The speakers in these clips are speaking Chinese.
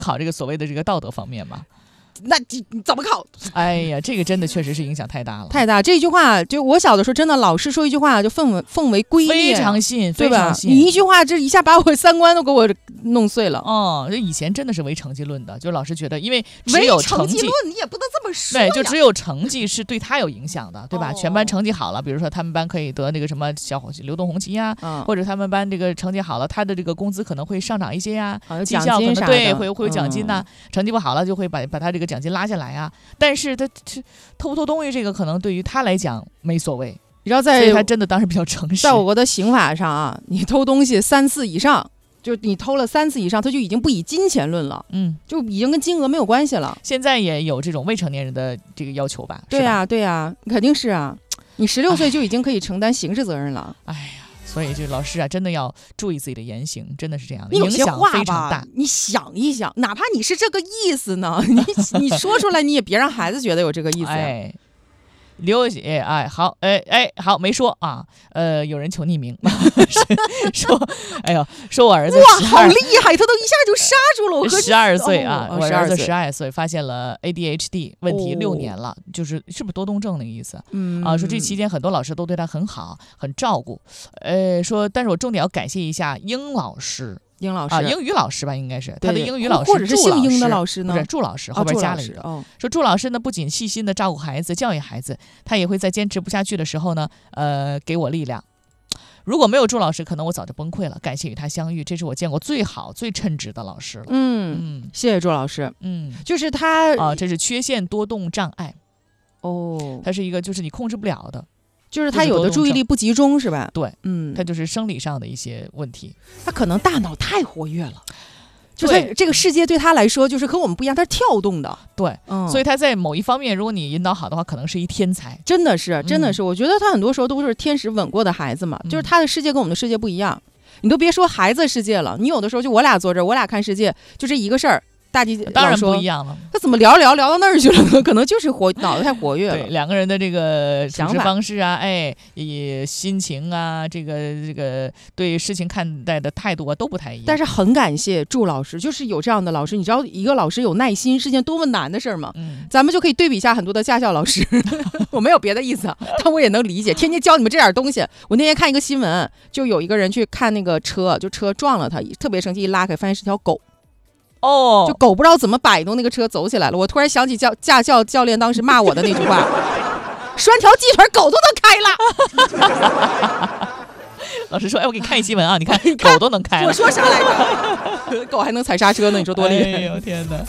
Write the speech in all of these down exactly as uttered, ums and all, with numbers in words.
考这个所谓的这个道德方面嘛。 那你怎么考？ 哎呀，这个真的确实是影响太大了， 太大。这句话就我小的时候，真的老师说一句话就奉为奉为圭臬， 非常信， 对吧？ 信你一句话，这一下把我三观都给我弄碎了。 哦，这以前真的是唯成绩论的，就是老师觉得，因为只有成绩唯成绩论，你也不能这么说。 对，就只有成绩是对他有影响的，对吧？ 哦、 全班成绩好了，比如说他们班可以得那个什么小流动红旗呀、啊，嗯、或者他们班这个成绩好了，他的这个工资可能会上涨一些呀、啊，绩效可能对会会有奖金呐、啊。嗯、成绩不好了，就会把把他这个奖金拉下来啊。但是他偷不偷东西这个可能对于他来讲没所谓， 你知道在， 所以他真的当时比较诚实。 在我国的刑法上啊，你偷东西三次以上，就你偷了三次以上，他就已经不以金钱论了，嗯，就已经跟金额没有关系了。 现在也有这种未成年人的这个要求吧？ 对呀、啊，对呀、啊，肯定是啊，你十六岁就已经可以承担刑事责任了。 哎呀。所以，这老师啊，真的要注意自己的言行，真的是这样的， 影响非常大。 你想一想，哪怕你是这个意思呢，你你说出来，你也别让孩子觉得有这个意思、啊。 哎，刘姐，哎，好，哎哎，好，没说啊，呃，有人求匿名，说，哎呦，说我儿子哇，好厉害，他都一下就刹住了我。 十二岁啊， 哦、 我儿子十二岁，发现了 A D H D 问题六年了，哦、就是是不是多动症那个意思？嗯啊，说这期间很多老师都对他很好，很照顾，呃，说，但是我重点要感谢一下英老师。 英老师啊，英语老师吧，应该是他的英语老师， 或者是姓英的老师呢？ 不是祝老师，后边加了一个。哦、说祝老师呢，不仅细心的照顾孩子、教育孩子，他也会在坚持不下去的时候呢，呃，给我力量。如果没有祝老师，可能我早就崩溃了。感谢与他相遇，这是我见过最好、最称职的老师了。 嗯嗯，谢谢祝老师。 嗯， 就是他啊，这是缺陷多动障碍。 哦， 它是一个就是你控制不了的。 就是他有的注意力不集中是吧？ 对， 嗯， 他就是生理上的一些问题， 他可能大脑太活跃了，就是这个世界对他来说就是和我们不一样，他是跳动的， 对，嗯，所以他在某一方面，如果你引导好的话，可能是一天才， 真的是，真的是，嗯、我觉得他很多时候都是天使吻过的孩子嘛，嗯、就是他的世界跟我们的世界不一样，你都别说孩子世界了，你有的时候就我俩坐这儿，我俩看世界，就这一个事儿。大地当然不一样了， 他怎么聊聊聊到那儿去了呢？可能就是活脑子太活跃了。 对，两个人的这个处事方式啊，哎，也心情啊，这个这个对事情看待的态度啊，都不太一样。 但是很感谢祝老师，就是有这样的老师。你知道，一个老师有耐心是件多么难的事儿吗？嗯，咱们就可以对比一下很多的驾校老师。我没有别的意思，但我也能理解，天天教你们这点东西。我那天看一个新闻，就有一个人去看那个车，就车撞了他，特别生气，一拉开发现是条狗。 哦， 就狗不知道怎么摆动那个车走起来了。我突然想起教驾校教练当时骂我的那句话：“拴条鸡腿，狗都能开了。” 老师说：“哎，我给你看一新闻啊，你看狗都能开了。” 我说啥来着？狗还能踩刹车呢？你说多厉害！ 哎呦天哪！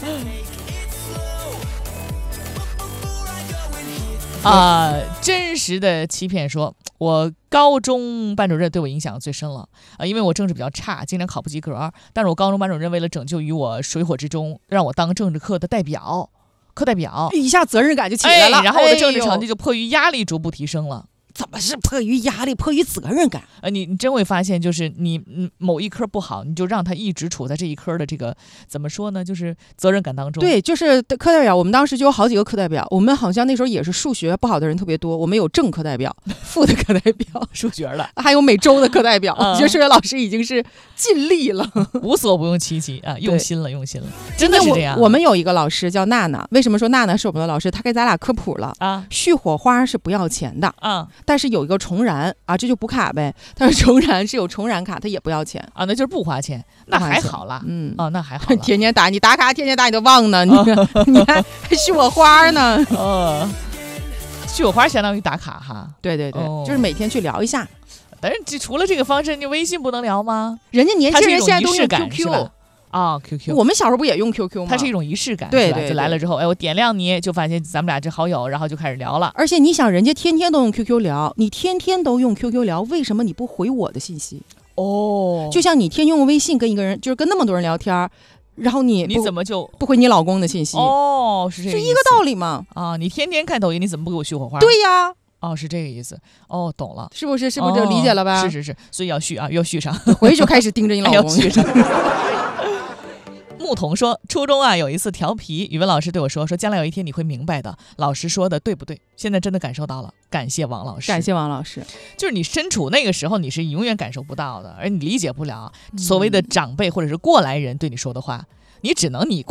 啊、呃，真实的欺骗说，我高中班主任对我影响最深了啊、呃，因为我政治比较差，经常考不及格。但是我高中班主任为了拯救于我水火之中，让我当政治课的代表，课代表， 一下责任感就起来了。 哎、然后我的政治成绩就迫于压力逐步提升了。 怎么是迫于压力，迫于责任感？ 呃，你你真会发现，就是你嗯某一科不好，你就让他一直处在这一科的这个怎么说呢？就是责任感当中。 对，就是课代表，我们当时就有好几个课代表，我们好像那时候也是数学不好的人特别多，我们有正课代表、副的课代表、 数学的， 还有每周的课代表。我觉得数学老师已经是尽力了， 无所不用其极啊，用心了，用心了，真的是这样。 我, 我们有一个老师叫娜娜，为什么说娜娜是我们的老师？她给咱俩科普了啊，续火花是不要钱的啊，但是有一个重燃啊，这就补卡呗。他说重燃是有重燃卡，他也不要钱啊，那就是不花钱，那还好啦。嗯，哦，那还好。 天天打你打卡，天天打你都忘呢，你、哦、你还还续我花呢。 哦，续我花相当于打卡哈。 对对对，哦、就是每天去聊一下。 但是除了这个方式，你微信不能聊吗？ 人家年轻人现在都用 Q Q。 啊、哦、，Q Q， 我们小时候不也用 Q Q 吗？ 它是一种仪式感， 对 对, 对， 就来了之后，哎，我点亮你，就发现咱们俩这好友，然后就开始聊了。 而且你想，人家天天都用 Q Q 聊，你天天都用 Q Q 聊，为什么你不回我的信息？ 哦， 就像你天用微信跟一个人，就是跟那么多人聊天，然后你你怎么就不回你老公的信息？ 哦，是这个意思， 是一个道理吗？ 啊，你天天看抖音，你怎么不给我续火花？ 对呀。 哦，是这个意思。哦，懂了， 是不是？是不是就理解了吧？ 哦、是是是，所以要续啊，要续上， 回去就开始盯着你老公。 要续上。牧童说，初中啊有一次调皮，语文老师对我说，说将来有一天你会明白的。老师说的对不对？现在真的感受到了，感谢王老师， 感谢王老师。 就是你身处那个时候，你是永远感受不到的，而你理解不了所谓的长辈或者是过来人对你说的话。 你只能你。